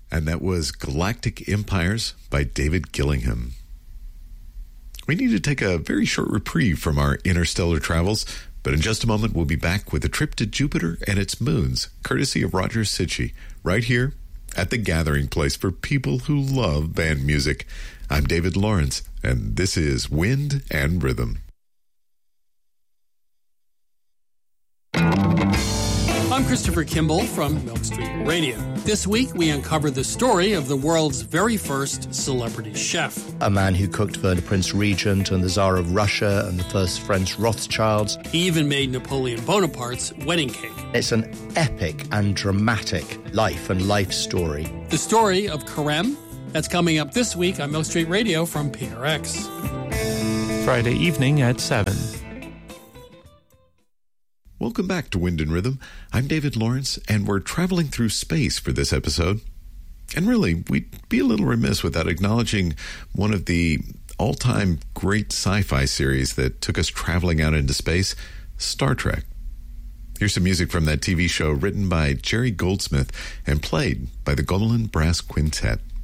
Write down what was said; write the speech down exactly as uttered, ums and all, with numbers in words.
And that was Galactic Empires by David Gillingham. We need to take a very short reprieve from our interstellar travels, but in just a moment we'll be back with a trip to Jupiter and its moons, courtesy of Roger Sitchy, right here at the gathering place for people who love band music. I'm David Lawrence, and this is Wind and Rhythm. I'm Christopher Kimball from Milk Street Radio. This week, we uncover the story of the world's very first celebrity chef. A man who cooked for the Prince Regent and the Tsar of Russia and the first French Rothschilds. He even made Napoleon Bonaparte's wedding cake. It's an epic and dramatic life and life story. The story of Carême, that's coming up this week on Milk Street Radio from P R X. Friday evening at seven. Welcome back to Wind and Rhythm. I'm David Lawrence, and we're traveling through space for this episode. And really, we'd be a little remiss without acknowledging one of the all-time great sci-fi series that took us traveling out into space, Star Trek. Here's some music from that T V show written by Jerry Goldsmith and played by the Gomelin Brass Quintet.